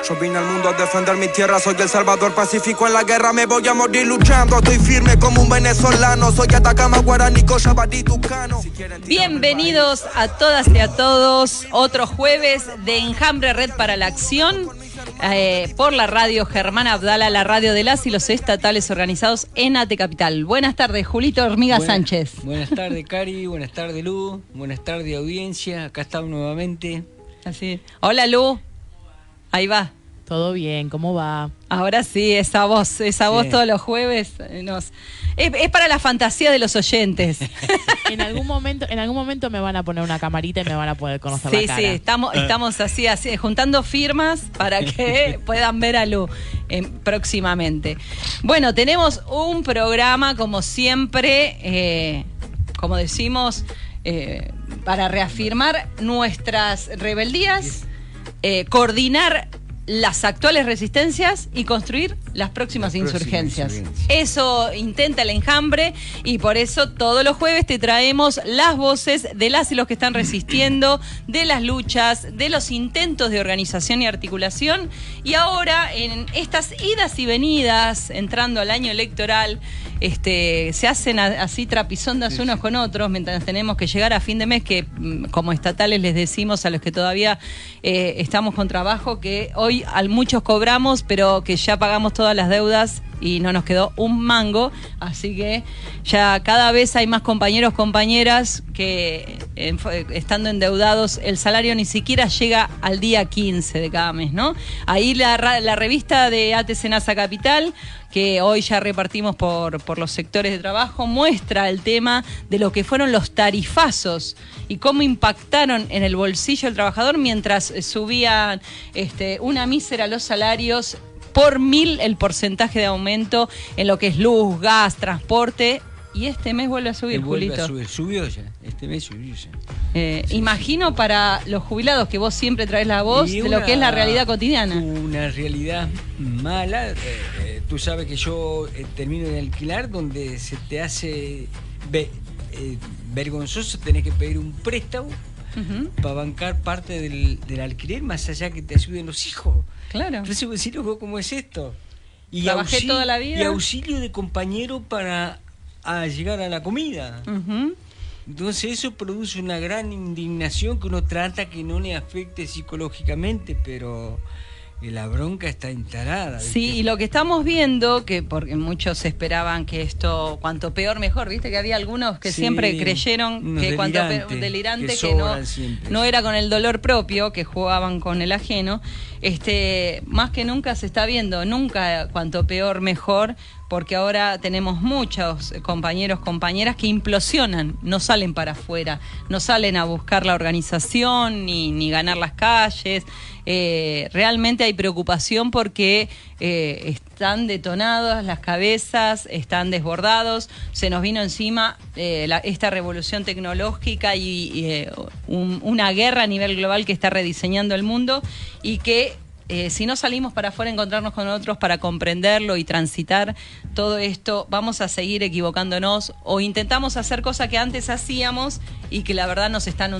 Yo vine al mundo a defender mi tierra, soy el salvador pacífico en la guerra, me voy a morir luchando. Estoy firme como un venezolano, soy Atacama, Guaraní, Cochabamba, Tucano. Bienvenidos a todas y a todos, otro jueves de Enjambre Red para la Acción, por la radio Germán Abdala, la radio de las y los estatales organizados en AT Capital. Buenas tardes, Julito Hormiga Sánchez. Buenas tardes, Cari, buenas tardes, Lu, buenas tardes, audiencia, acá estamos nuevamente. Así. Hola, Lu. Ahí va. Todo bien, ¿cómo va? Ahora sí, esa voz todos los jueves es para la fantasía de los oyentes. En algún momento me van a poner una camarita y me van a poder conocer la cara. Sí, estamos así, juntando firmas para que puedan ver a Lu próximamente. Bueno, tenemos un programa, como siempre, como decimos, para reafirmar nuestras rebeldías, coordinar las actuales resistencias y construir las próximas insurgencias. Eso intenta el Enjambre y por eso todos los jueves te traemos las voces de las y los que están resistiendo, de las luchas, de los intentos de organización y articulación. Y ahora, en estas idas y venidas, entrando al año electoral, se hacen así trapisondas unos con otros, mientras tenemos que llegar a fin de mes, que como estatales les decimos a los que todavía estamos con trabajo, que hoy muchos cobramos, pero que ya pagamos todas las deudas y no nos quedó un mango, así que ya cada vez hay más compañeros, compañeras que estando endeudados, el salario ni siquiera llega al día 15 de cada mes, ¿no? Ahí la revista de AT Senasa Capital, que hoy ya repartimos por los sectores de trabajo, muestra el tema de lo que fueron los tarifazos y cómo impactaron en el bolsillo del trabajador mientras subían una mísera los salarios, por 1000 el porcentaje de aumento en lo que es luz, gas, transporte. Y este mes vuelve a subir, Julito. Subió ya, este mes subió ya. Imagino para los jubilados, que vos siempre traes la voz de lo que es la realidad cotidiana. Una realidad mala. Tú sabes que yo termino de alquilar, donde se te hace vergonzoso tener que pedir un préstamo para bancar parte del alquiler, más allá que te ayuden los hijos. Claro. Entonces vos decís, ¿cómo es esto? Y trabajé toda la vida. Y auxilio de compañero para llegar a la comida. Entonces eso produce una gran indignación que uno trata que no le afecte psicológicamente, pero la bronca está instalada. ¿Viste? Sí, y lo que estamos viendo, que porque muchos esperaban que esto, cuanto peor mejor, viste que había algunos que siempre creyeron que cuanto peor, delirante, que no era con el dolor propio, que jugaban con el ajeno. Más que nunca se está viendo, nunca cuanto peor mejor, porque ahora tenemos muchos compañeros, compañeras que implosionan, no salen para afuera, no salen a buscar la organización ni ganar las calles. Realmente hay preocupación porque están detonadas las cabezas, están desbordados, se nos vino encima esta revolución tecnológica y una guerra a nivel global que está rediseñando el mundo y que si no salimos para afuera a encontrarnos con otros para comprenderlo y transitar todo esto, vamos a seguir equivocándonos o intentamos hacer cosas que antes hacíamos y que la verdad nos están